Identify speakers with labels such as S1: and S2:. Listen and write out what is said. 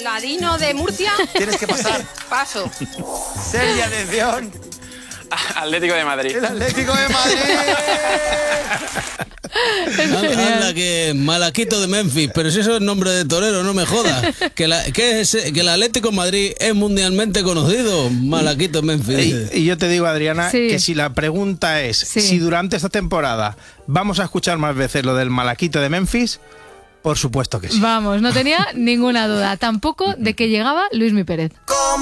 S1: Ladino de Murcia.
S2: Tienes que pasar.
S1: Paso.
S2: Seria atención.
S3: Atlético de Madrid.
S2: El Atlético de Madrid.
S4: Anda, que Malaquito de Memphis, pero si eso es nombre de torero, no me jodas. Que el Atlético de Madrid es mundialmente conocido, Malaquito de Memphis.
S2: Y yo te digo, Adriana,
S5: Sí.
S2: que si la pregunta es
S5: Sí.
S2: si durante esta temporada vamos a escuchar más veces lo del Malaquito de Memphis, por supuesto que sí.
S5: Vamos, no tenía ninguna duda. Tampoco de que llegaba Luismi Pérez.